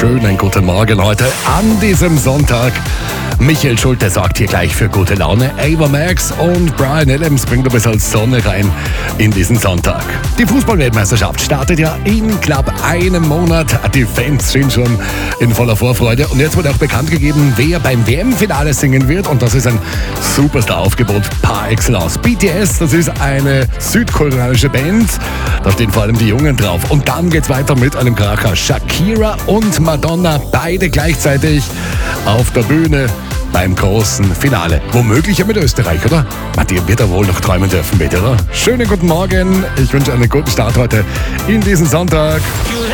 schönen guten Morgen heute an diesem Sonntag. Michael Schulte sorgt hier gleich für gute Laune. Ava Max und Brian Adams bringt ein bisschen Sonne rein in diesen Sonntag. Die Fußball-Weltmeisterschaft startet ja in knapp einem Monat. Die Fans sind schon in voller Vorfreude. Und jetzt wird auch bekannt gegeben, wer beim WM-Finale singen wird. Und das ist ein Superstar-Aufgebot par excellence. BTS, das ist eine südkoreanische Band. Da stehen vor allem die Jungen drauf. Und dann geht's weiter mit einem Kracher. Shakira und Madonna, beide gleichzeitig auf der Bühne beim großen Finale. Womöglich ja mit Österreich, oder? Matthias wird er wohl noch träumen dürfen, bitte, oder? Schönen guten Morgen. Ich wünsche einen guten Start heute in diesen Sonntag.